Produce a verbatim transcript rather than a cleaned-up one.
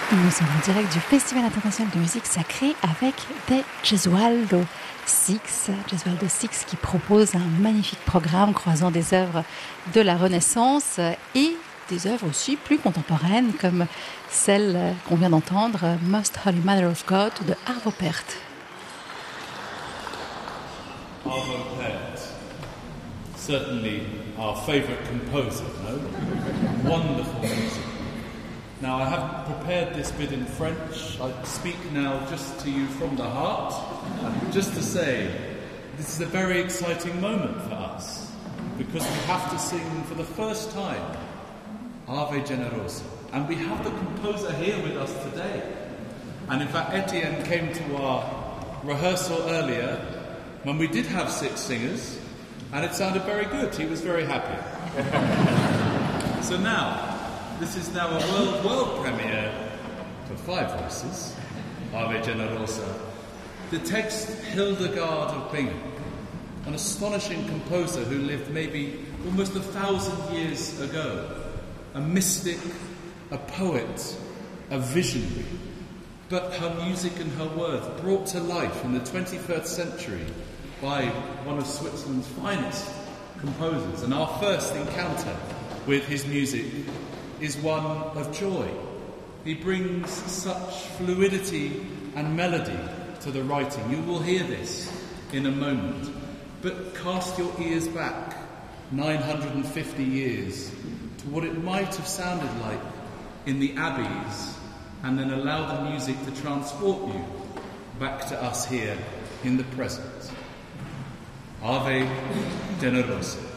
Nous sommes en direct du Festival international de musique sacrée avec des Gesualdo Six. Gesualdo Six qui propose un magnifique programme croisant des œuvres de la Renaissance et des œuvres aussi plus contemporaines comme celle qu'on vient d'entendre, Most Holy Mother of God de Arvo Pärt. Arvo Pärt, certainly our favourite composer, no? Wonderful music. Now, I have prepared this bit in French. I speak now just to you from the heart, just to say this is a very exciting moment for us, because we have to sing for the first time Ave Generosa. And we have the composer here with us today. And in fact, Etienne came to our rehearsal earlier when we did have six singers, and it sounded very good. He was very happy. So now, this is now a world, world premiere for five voices, Ave Generosa. The text, Hildegard of Bingen, an astonishing composer who lived maybe almost a thousand years ago, a mystic, a poet, a visionary. But her music and her words brought to life in the twenty-first century by one of Switzerland's finest composers. And our first encounter with his music is one of joy. He brings such fluidity and melody to the writing. You will hear this in a moment. But cast your ears back nine hundred fifty years to what it might have sounded like in the abbeys, and then allow the music to transport you back to us here in the present. Ave Generosa.